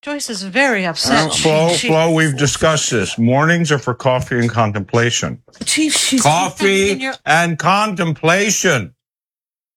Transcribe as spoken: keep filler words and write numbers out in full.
Joyce is very upset. Uh, Flo, She- Flo, we've discussed this. Mornings are for coffee and contemplation. Chief, she's Coffee in your- and contemplation.